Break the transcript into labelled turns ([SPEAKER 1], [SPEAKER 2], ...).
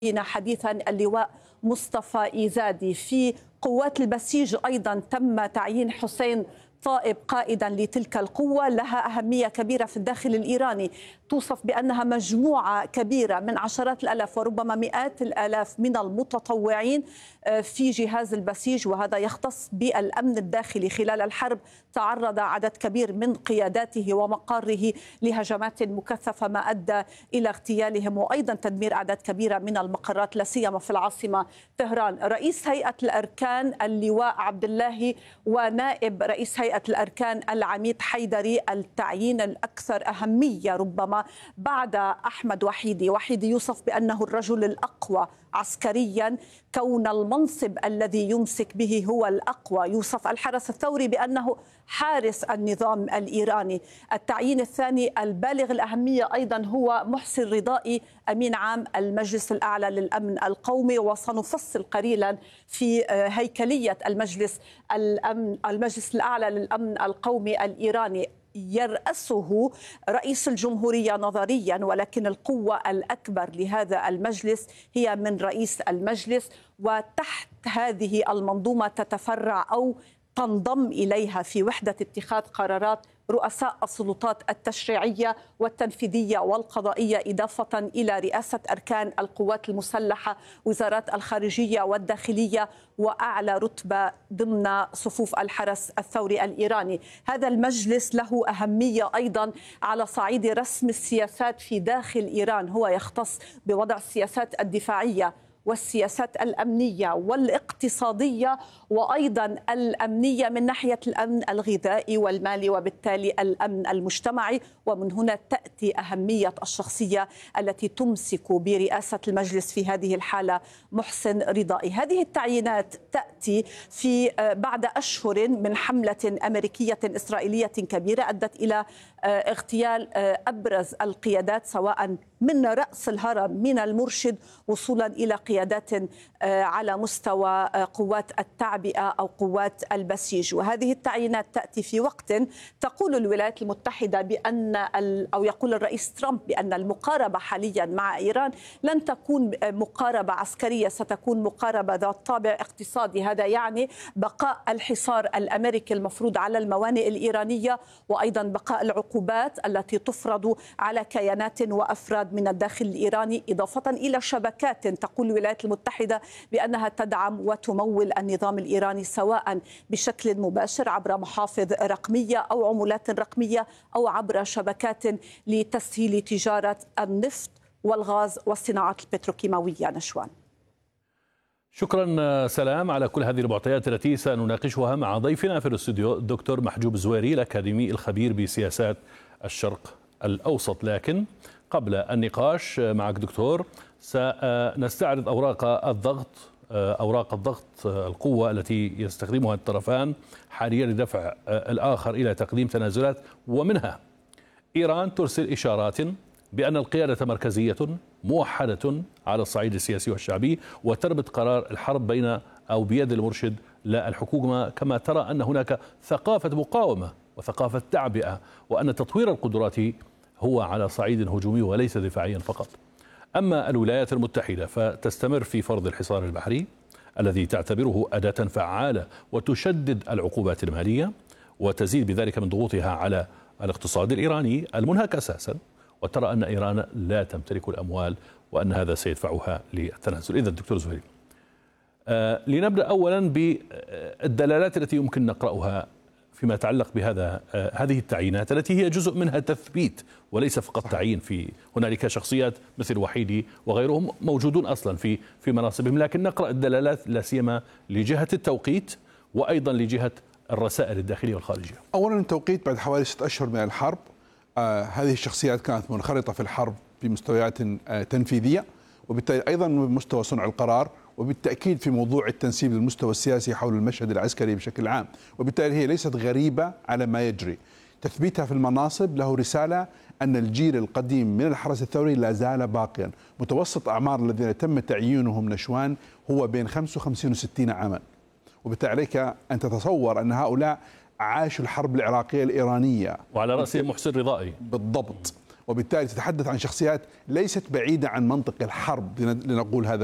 [SPEAKER 1] حديثا اللواء مصطفى إيزادي. في قوات البسيج أيضا تم تعيين حسين طائب قائدا لتلك القوة، لها أهمية كبيرة في الداخل الإيراني، توصف بأنها مجموعة كبيرة من عشرات الآلاف وربما مئات الآلاف من المتطوعين في جهاز البسيج، وهذا يختص بالأمن الداخلي. خلال الحرب تعرض عدد كبير من قياداته ومقاره لهجمات مكثفة ما أدى إلى اغتيالهم وأيضا تدمير أعداد كبيرة من المقرات لا سيما في العاصمة طهران. رئيس هيئة الأركان اللواء عبد الله ونائب رئيس هيئة الأركان العميد حيدري، التعيين الأكثر أهمية ربما بعد أحمد وحيدي. وحيدي يوصف بأنه الرجل الأقوى عسكريا، كون المنصب الذي يمسك به هو الأقوى. يوصف الحرس الثوري بأنه حارس النظام الإيراني. التعيين الثاني البالغ الأهمية أيضا هو محسن رضائي، أمين عام المجلس الأعلى للأمن القومي، وسنفصل قليلا في هيكلية المجلس الأعلى للأمن القومي الإيراني. يرأسه رئيس الجمهورية نظريا، ولكن القوة الأكبر لهذا المجلس هي من رئيس المجلس، وتحت هذه المنظومة تتفرع أو تنضم إليها في وحدة اتخاذ قرارات رؤساء السلطات التشريعية والتنفيذية والقضائية، إضافة إلى رئاسة أركان القوات المسلحة، وزارات الخارجية والداخلية، وأعلى رتبة ضمن صفوف الحرس الثوري الإيراني. هذا المجلس له أهمية أيضا على صعيد رسم السياسات في داخل إيران، هو يختص بوضع السياسات الدفاعية والسياسات الأمنية والاقتصادية وأيضا الأمنية من ناحية الأمن الغذائي والمالي، وبالتالي الأمن المجتمعي. ومن هنا تأتي أهمية الشخصية التي تمسك برئاسة المجلس في هذه الحالة، محسن رضائي. هذه التعيينات تأتي في بعد أشهر من حملة أمريكية إسرائيلية كبيرة أدت إلى اغتيال أبرز القيادات، سواء من رأس الهرم من المرشد وصولا إلى قيادات على مستوى قوات التعبئة أو قوات البسيج. وهذه التعيينات تأتي في وقت تقول الولايات المتحدة بأن أو يقول الرئيس ترامب بأن المقاربة حاليا مع إيران لن تكون مقاربة عسكرية، ستكون مقاربة ذات طابع اقتصادي. هذا يعني بقاء الحصار الأمريكي المفروض على الموانئ الإيرانية، وأيضا بقاء العقوبات التي تفرض على كيانات وأفراد من الداخل الإيراني، إضافة إلى شبكات تقول الولايات المتحدة بأنها تدعم وتمول النظام الإيراني، سواء بشكل مباشر عبر محافظ رقمية أو عملات رقمية أو عبر شبكات لتسهيل تجارة النفط والغاز والصناعات البتروكيماوية. نشوان،
[SPEAKER 2] شكرا سلام على كل هذه المعطيات التي سنناقشها مع ضيفنا في الاستوديو الدكتور محجوب الزويري، الأكاديمي الخبير بسياسات الشرق الأوسط. لكن قبل النقاش معك دكتور سنستعرض أوراق الضغط القوة التي يستخدمها الطرفان حاليا لدفع الآخر إلى تقديم تنازلات، ومنها إيران ترسل إشارات بأن القيادة مركزية موحدة على الصعيد السياسي والشعبي، وتربط قرار الحرب بين أو بيد المرشد لا الحكومة، كما ترى أن هناك ثقافة مقاومة وثقافة تعبئة، وأن تطوير القدرات هو على صعيد هجومي وليس دفاعيا فقط. أما الولايات المتحدة فتستمر في فرض الحصار البحري الذي تعتبره أداة فعالة وتشدد العقوبات المالية وتزيد بذلك من ضغوطها على الاقتصاد الإيراني المنهك أساسا، وترى أن إيران لا تمتلك الأموال وأن هذا سيدفعها للتنازل. إذا دكتور زهيري، لنبدأ أولا بالدلالات التي يمكن نقرأها فيما يتعلق هذه التعيينات التي هي جزء منها تثبيت وليس فقط تعيين. في هنالك شخصيات مثل وحيدي وغيرهم موجودون أصلا في مناصبهم، لكن نقرأ الدلالات لا سيما لجهة التوقيت وأيضا لجهة الرسائل الداخلية والخارجية.
[SPEAKER 3] أولا التوقيت بعد حوالي 6 أشهر من الحرب. هذه الشخصيات كانت منخرطة في الحرب بمستويات تنفيذية، وبالتالي أيضا بمستوى صنع القرار، وبالتأكيد في موضوع التنسيب للمستوى السياسي حول المشهد العسكري بشكل عام، وبالتالي هي ليست غريبة على ما يجري. تثبيتها في المناصب له رسالة أن الجيل القديم من الحرس الثوري لا زال باقيا. متوسط أعمار الذين تم تعيينهم نشوان هو بين 55 و60 عاما، وبالتالي عليك أن تتصور أن هؤلاء عاشوا الحرب العراقية الإيرانية،
[SPEAKER 2] وعلى رأسهم محسن رضائي.
[SPEAKER 3] بالضبط. وبالتالي تتحدث عن شخصيات ليست بعيدة عن منطق الحرب لنقول هذا